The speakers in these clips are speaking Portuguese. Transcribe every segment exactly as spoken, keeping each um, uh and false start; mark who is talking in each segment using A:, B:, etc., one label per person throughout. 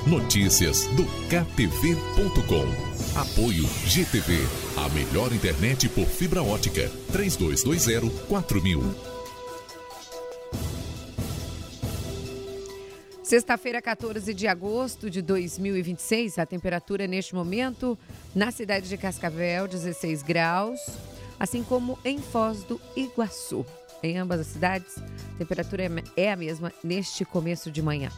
A: Notícias do K T V ponto com. Apoio G T V, a melhor internet por fibra ótica. três dois dois zero quatro mil.
B: Sexta-feira, quatorze de agosto de dois mil e vinte e seis, a temperatura neste momento na cidade de Cascavel, dezesseis graus, assim como em Foz do Iguaçu. Em ambas as cidades, a temperatura é a mesma neste começo de manhã.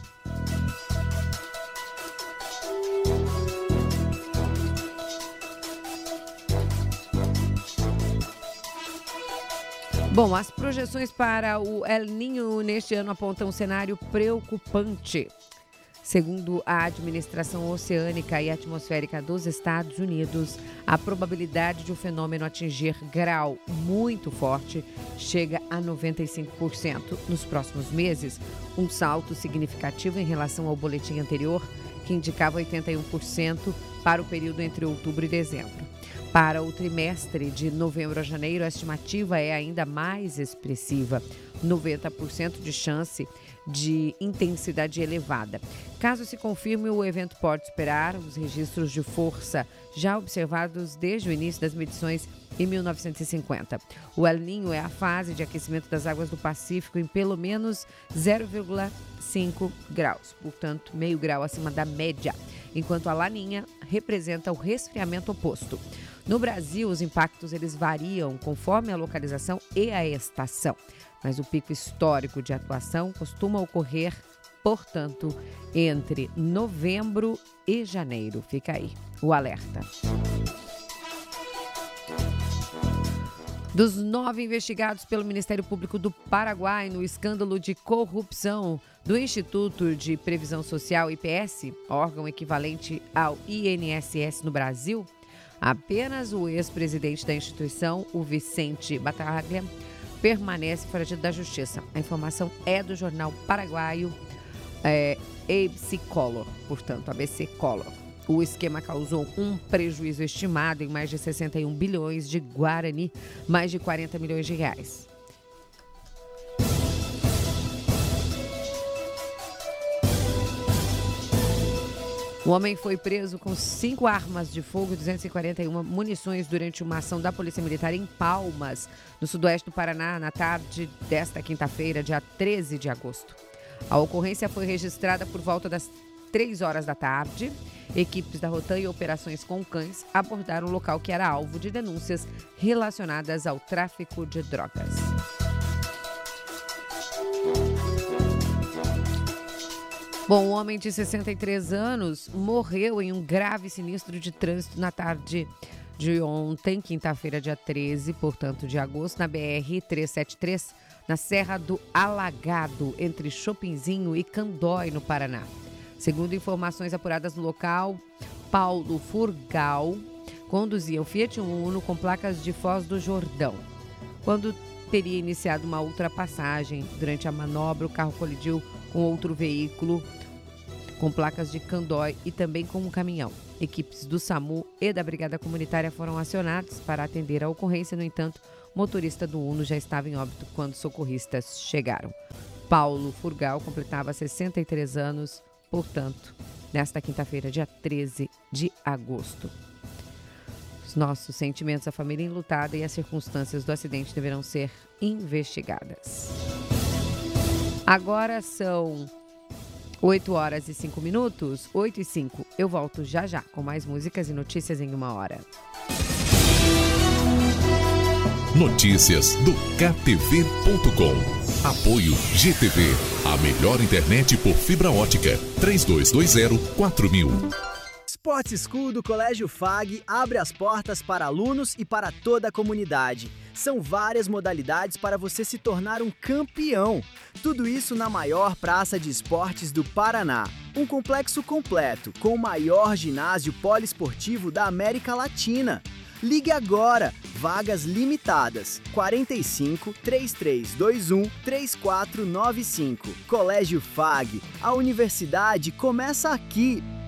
B: Bom, as projeções para o El Niño neste ano apontam um cenário preocupante. Segundo a Administração Oceânica e Atmosférica dos Estados Unidos, a probabilidade de o fenômeno atingir grau muito forte chega a noventa e cinco por cento nos próximos meses, um salto significativo em relação ao boletim anterior, que indicava oitenta e um por cento para o período entre outubro e dezembro. Para o trimestre de novembro a janeiro, a estimativa é ainda mais expressiva, noventa por cento de chance de intensidade elevada. Caso se confirme, o evento pode esperar os registros de força já observados desde o início das medições em mil novecentos e cinquenta. O El Niño é a fase de aquecimento das águas do Pacífico em pelo menos zero vírgula cinco graus, portanto, meio grau acima da média, enquanto a Laninha representa o resfriamento oposto. No Brasil, os impactos eles variam conforme a localização e a estação, mas o pico histórico de atuação costuma ocorrer, portanto, entre novembro e janeiro. Fica aí o alerta. Dos nove investigados pelo Ministério Público do Paraguai no escândalo de corrupção do Instituto de Previsão Social I P S, órgão equivalente ao I N S S no Brasil, apenas o ex-presidente da instituição, o Vicente Bataglia, permanece foragido da justiça. A informação é do jornal paraguaio é, A B C Color, portanto, A B C Color. O esquema causou um prejuízo estimado em mais de sessenta e um bilhões de guarani, mais de quarenta milhões de reais. O homem foi preso com cinco armas de fogo e duzentas e quarenta e uma munições durante uma ação da Polícia Militar em Palmas, no sudoeste do Paraná, na tarde desta quinta-feira, dia treze de agosto. A ocorrência foi registrada por volta das três horas da tarde. Equipes da Rotan e operações com cães abordaram o local que era alvo de denúncias relacionadas ao tráfico de drogas. Bom, um homem de sessenta e três anos morreu em um grave sinistro de trânsito na tarde de ontem, quinta-feira, dia treze, portanto, de agosto, na B R trezentos e setenta e três, na Serra do Alagado, entre Chopinzinho e Candói, no Paraná. Segundo informações apuradas no local, Paulo Furgal conduzia o Fiat Uno com placas de Foz do Jordão. Quando teria iniciado uma ultrapassagem, durante a manobra, o carro colidiu com outro veículo com placas de Candói e também com um caminhão. Equipes do SAMU e da Brigada Comunitária foram acionadas para atender a ocorrência. No entanto, o motorista do Uno já estava em óbito quando socorristas chegaram. Paulo Furgal completava sessenta e três anos, portanto, nesta quinta-feira, dia treze de agosto. Os nossos sentimentos à família enlutada e as circunstâncias do acidente deverão ser investigadas. Agora são oito horas e cinco minutos, oito e cinco. Eu volto já já com mais músicas e notícias em uma hora.
A: Notícias do K T V ponto com. Apoio G T V, a melhor internet por fibra ótica. três dois dois zero quatro mil.
C: Sport School do Colégio F A G abre as portas para alunos e para toda a comunidade. São várias modalidades para você se tornar um campeão. Tudo isso na maior praça de esportes do Paraná. Um complexo completo, com o maior ginásio poliesportivo da América Latina. Ligue agora, vagas limitadas, quarenta e cinco, três três dois um, três quatro nove cinco. Colégio F A G, a universidade começa aqui.